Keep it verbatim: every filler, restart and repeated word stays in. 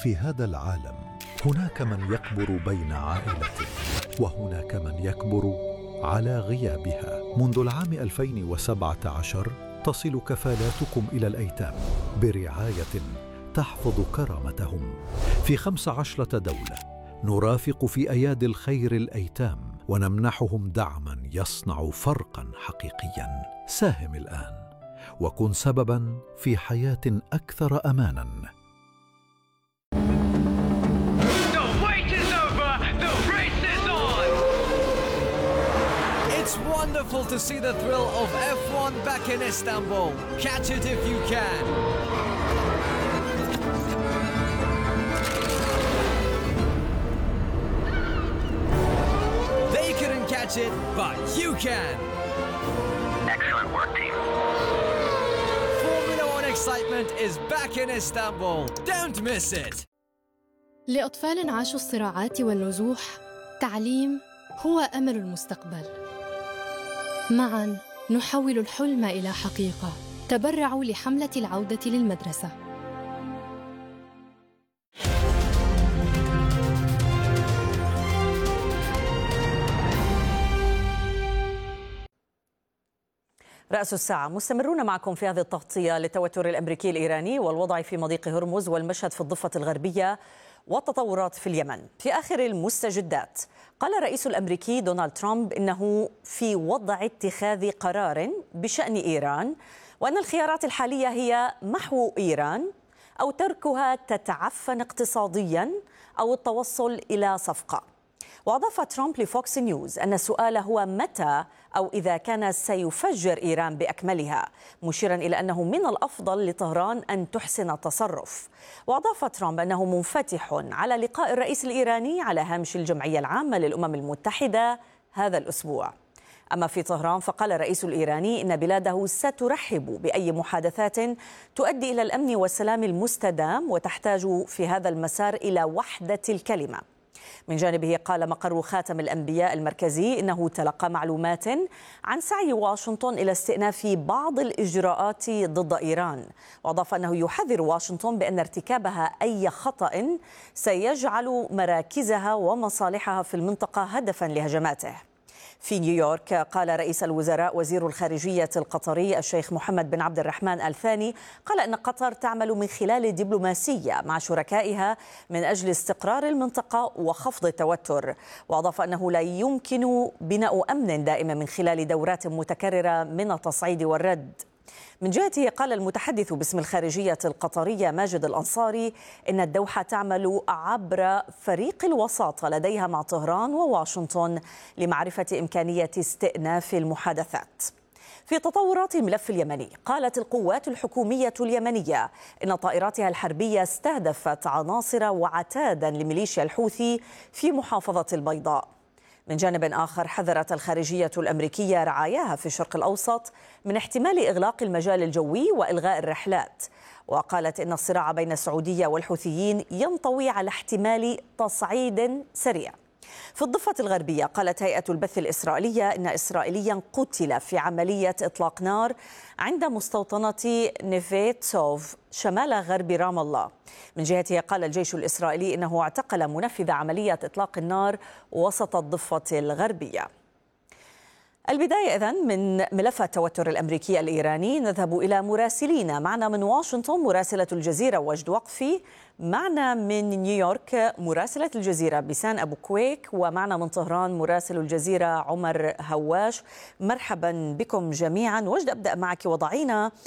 في هذا العالم هناك من يكبر بين عائلته، وهناك من يكبر على غيابها. منذ العام ألفين وسبعة عشر تصل كفالاتكم إلى الأيتام برعاية تحفظ كرامتهم في خمس عشرة دولة. نرافق في أيادي الخير الأيتام ونمنحهم دعما يصنع فرقا حقيقيا. ساهم الآن وكن سببا في حياة أكثر أمانا. It's wonderful to see the thrill of F one back in Istanbul. Catch it if you can. They couldn't catch it, but you can. Excellent work, team. Formula One excitement is back in Istanbul. Don't miss it. لأطفال عاشوا الصراعات والنزوح، تعليم هو أمل المستقبل. معاً نحول الحلم إلى حقيقة. تبرعوا لحملة العودة للمدرسة. رأس الساعة مستمرون معكم في هذه التغطية للتوتر الأمريكي الإيراني والوضع في مضيق هرمز والمشهد في الضفة الغربية والتطورات في اليمن. في آخر المستجدات قال الرئيس الأمريكي دونالد ترامب إنه في وضع اتخاذ قرار بشأن إيران، وأن الخيارات الحالية هي محو إيران أو تركها تتعفن اقتصاديا أو التوصل إلى صفقة. وأضاف ترامب لفوكس نيوز أن السؤال هو متى أو إذا كان سيفجر إيران بأكملها، مشيرا إلى أنه من الأفضل لطهران أن تحسن التصرف. وأضاف ترامب أنه منفتح على لقاء الرئيس الإيراني على هامش الجمعية العامة للأمم المتحدة هذا الأسبوع. أما في طهران فقال الرئيس الإيراني إن بلاده سترحب بأي محادثات تؤدي إلى الأمن والسلام المستدام وتحتاج في هذا المسار إلى وحدة الكلمة. من جانبه قال مقر خاتم الأنبياء المركزي إنه تلقى معلومات عن سعي واشنطن إلى استئناف بعض الإجراءات ضد إيران، وأضاف أنه يحذر واشنطن بأن ارتكابها أي خطأ سيجعل مراكزها ومصالحها في المنطقة هدفا لهجماته. في نيويورك قال رئيس الوزراء وزير الخارجية القطري الشيخ محمد بن عبد الرحمن آل ثاني قال أن قطر تعمل من خلال دبلوماسية مع شركائها من أجل استقرار المنطقة وخفض التوتر. وأضاف أنه لا يمكن بناء أمن دائم من خلال دورات متكررة من التصعيد والرد. من جهته قال المتحدث باسم الخارجية القطرية ماجد الأنصاري إن الدوحة تعمل عبر فريق الوساطة لديها مع طهران وواشنطن لمعرفة إمكانية استئناف المحادثات. في تطورات الملف اليمني قالت القوات الحكومية اليمنية إن طائراتها الحربية استهدفت عناصر وعتادا لميليشيا الحوثي في محافظة البيضاء. من جانب آخر حذرت الخارجية الأمريكية رعاياها في الشرق الأوسط من احتمال إغلاق المجال الجوي وإلغاء الرحلات، وقالت إن الصراع بين السعودية والحوثيين ينطوي على احتمال تصعيد سريع. في الضفة الغربية قالت هيئة البث الإسرائيلية إن إسرائيليا قتل في عملية إطلاق نار عند مستوطنة نيفيت سوف شمال غرب رام الله. من جهته قال الجيش الإسرائيلي إنه اعتقل منفذ عملية إطلاق النار وسط الضفة الغربية. البداية إذن من ملف التوتر الأمريكي الإيراني. نذهب إلى مراسلين. معنا من واشنطن مراسلة الجزيرة وجد وقفي، معنا من نيويورك مراسلة الجزيرة بيسان أبو كويك، ومعنا من طهران مراسل الجزيرة عمر هواش. مرحبا بكم جميعا. وجد أبدأ معك وضعينا